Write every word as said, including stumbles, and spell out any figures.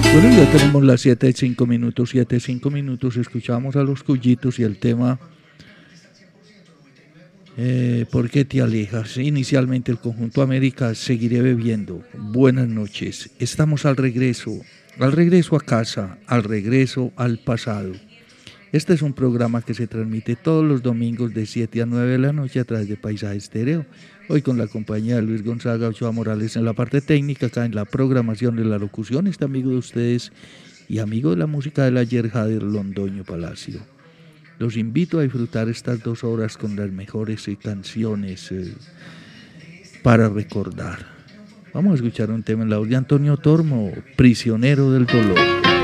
Bueno, ya tenemos las siete y cinco minutos, siete y cinco minutos, escuchamos a los Cuyitos y el tema eh, ¿por qué te alejas? Inicialmente el conjunto América, seguiré bebiendo. Buenas noches, estamos al regreso, al regreso a casa, al regreso al pasado. Este es un programa que se transmite todos los domingos de siete a nueve de la noche a través de Paisaje Estéreo. Hoy con la compañía de Luis Gonzaga Ochoa Morales en la parte técnica, acá en la programación de la locución, este amigo de ustedes y amigo de la música del ayer, Jader Londoño Palacio. Los invito a disfrutar estas dos horas con las mejores eh, canciones eh, para recordar. Vamos a escuchar un tema en la voz de Antonio Tormo, Prisionero del Dolor.